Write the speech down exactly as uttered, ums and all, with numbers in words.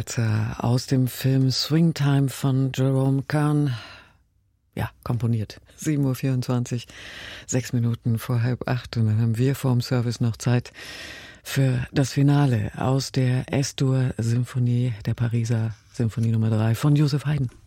Scherzer aus dem Film Swingtime von Jerome Kern. Ja, komponiert. sieben Uhr vierundzwanzig, sechs Minuten vor halb acht. Und dann haben wir vorm Service noch Zeit für das Finale aus der S-Dur-Symphonie, der Pariser Symphonie Nummer drei von Joseph Haydn.